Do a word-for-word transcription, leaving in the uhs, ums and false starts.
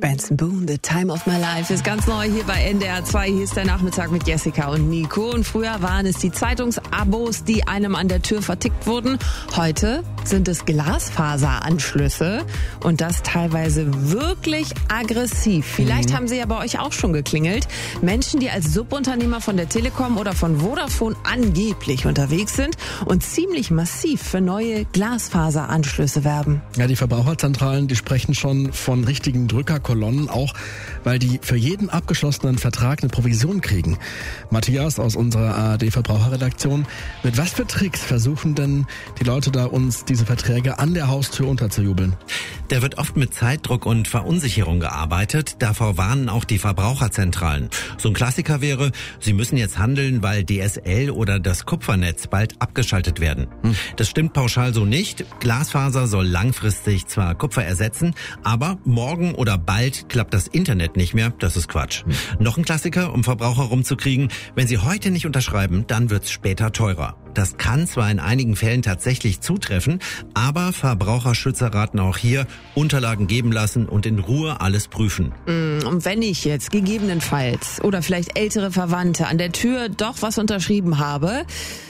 Benson Boone, The Time of My Life ist ganz neu hier bei N D R zwei. Hier ist der Nachmittag mit Jessica und Nico. Und früher waren es die Zeitungsabos, die einem an der Tür vertickt wurden. Heute sind es Glasfaseranschlüsse und das teilweise wirklich aggressiv. Vielleicht mhm. haben sie ja bei euch auch schon geklingelt. Menschen, die als Subunternehmer von der Telekom oder von Vodafone angeblich unterwegs sind und ziemlich massiv für neue Glasfaseranschlüsse werben. Ja, die Verbraucherzentralen, die sprechen schon von richtigen Drückerkolonnen, auch weil die für jeden abgeschlossenen Vertrag eine Provision kriegen. Matthias aus unserer A R D-Verbraucherredaktion, mit was für Tricks versuchen denn die Leute da, uns diese Verträge an der Haustür unterzujubeln? Da wird oft mit Zeitdruck und Verunsicherung gearbeitet. Davor warnen auch die Verbraucherzentralen. So ein Klassiker wäre, sie müssen jetzt handeln, weil D S L oder das Kupfernetz bald abgeschaltet werden. Hm. Das stimmt pauschal so nicht. Glasfaser soll langfristig zwar Kupfer ersetzen, aber morgen oder bald klappt das Internet nicht mehr. Das ist Quatsch. Hm. Noch ein Klassiker, um Verbraucher rumzukriegen. Wenn sie heute nicht unterschreiben, dann wird's später teurer. Das kann zwar in einigen Fällen tatsächlich zutreffen, aber Verbraucherschützer raten auch hier, Unterlagen geben lassen und in Ruhe alles prüfen. Und wenn ich jetzt gegebenenfalls oder vielleicht ältere Verwandte an der Tür doch was unterschrieben habe,